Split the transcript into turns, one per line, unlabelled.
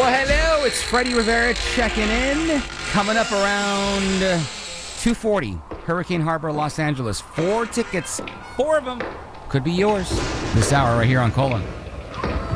Well, hello, it's Freddie Rivera checking in. Coming up around 2:40, Hurricane Harbor, Los Angeles. 4 tickets, 4 of them could be yours this hour right here on Colin.